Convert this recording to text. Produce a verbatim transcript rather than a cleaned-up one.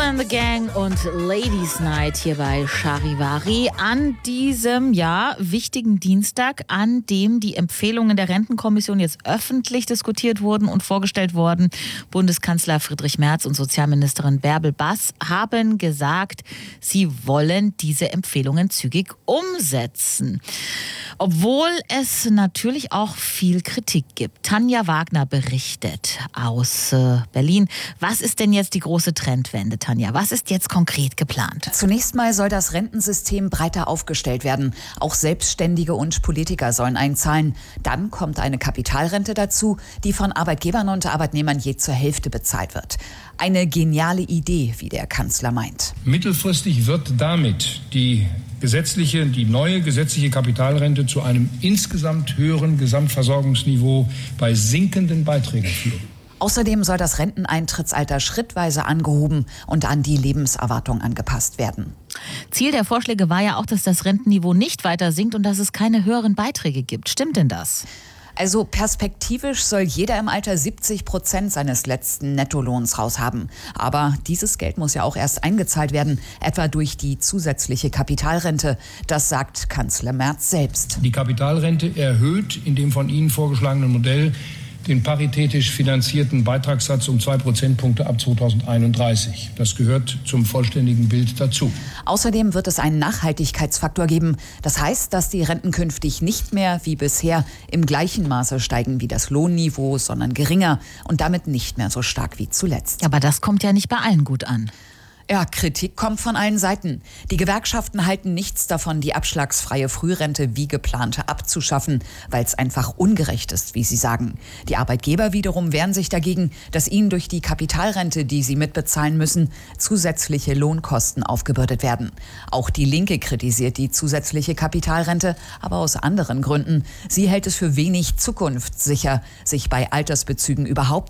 and the Gang und Ladies Night hier bei Charivari an diesem ja wichtigen Dienstag, an dem die Empfehlungen der Rentenkommission jetzt öffentlich diskutiert wurden und vorgestellt wurden. Bundeskanzler Friedrich Merz und Sozialministerin Bärbel Bass haben gesagt, sie wollen diese Empfehlungen zügig umsetzen. Obwohl es natürlich auch viel Kritik gibt. Tanja Wagner berichtet aus äh, Berlin. Was ist denn jetzt die große Trendwende, Tanja? Was ist jetzt konkret geplant? Zunächst mal soll das Rentensystem breiter aufgestellt werden. Auch Selbstständige und Politiker sollen einzahlen. Dann kommt eine Kapitalrente dazu, die von Arbeitgebern und Arbeitnehmern je zur Hälfte bezahlt wird. Eine geniale Idee, wie der Kanzler meint. Mittelfristig wird damit die gesetzliche, die neue gesetzliche Kapitalrente zu einem insgesamt höheren Gesamtversorgungsniveau bei sinkenden Beiträgen führen. Außerdem soll das Renteneintrittsalter schrittweise angehoben und an die Lebenserwartung angepasst werden. Ziel der Vorschläge war ja auch, dass das Rentenniveau nicht weiter sinkt und dass es keine höheren Beiträge gibt. Stimmt denn das? Also perspektivisch soll jeder im Alter siebzig Prozent seines letzten Nettolohns raushaben. Aber dieses Geld muss ja auch erst eingezahlt werden, etwa durch die zusätzliche Kapitalrente. Das sagt Kanzler Merz selbst. Die Kapitalrente erhöht in dem von Ihnen vorgeschlagenen Modell den paritätisch finanzierten Beitragssatz um zwei Prozentpunkte ab zweitausendeinunddreißig. Das gehört zum vollständigen Bild dazu. Außerdem wird es einen Nachhaltigkeitsfaktor geben. Das heißt, dass die Renten künftig nicht mehr wie bisher im gleichen Maße steigen wie das Lohnniveau, sondern geringer und damit nicht mehr so stark wie zuletzt. Aber das kommt ja nicht bei allen gut an. Ja, Kritik kommt von allen Seiten. Die Gewerkschaften halten nichts davon, die abschlagsfreie Frührente wie geplant abzuschaffen, weil es einfach ungerecht ist, wie sie sagen. Die Arbeitgeber wiederum wehren sich dagegen, dass ihnen durch die Kapitalrente, die sie mitbezahlen müssen, zusätzliche Lohnkosten aufgebürdet werden. Auch die Linke kritisiert die zusätzliche Kapitalrente, aber aus anderen Gründen. Sie hält es für wenig zukunftssicher, sich bei Altersbezügen überhaupt